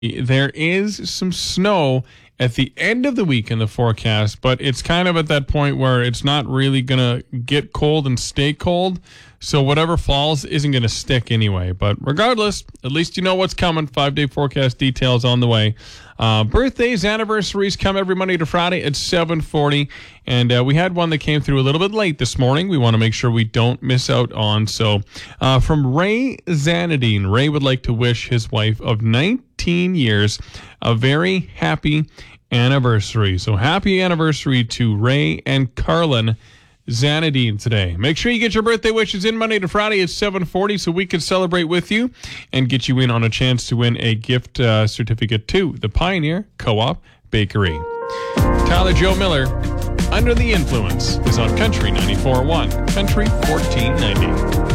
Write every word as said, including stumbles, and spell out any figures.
There is some snow at the end of the week in the forecast, but it's kind of at that point where it's not really going to get cold and stay cold. So whatever falls isn't going to stick anyway. But regardless, at least you know what's coming. Five-day forecast details on the way. Uh, birthdays, anniversaries come every Monday to Friday at seven forty. And uh, we had one that came through a little bit late this morning. We want to make sure we don't miss out on. So uh, from Ray Zanadine, Ray would like to wish his wife of nineteen years a very happy anniversary. So happy anniversary to Ray and Carlin Zanadine today. Make sure you get your birthday wishes in Monday to Friday at seven forty so we can celebrate with you and get you in on a chance to win a gift uh, certificate to the Pioneer Co-op Bakery. Tyler Joe Miller, Under the Influence, is on Country ninety-four point one, Country fourteen ninety.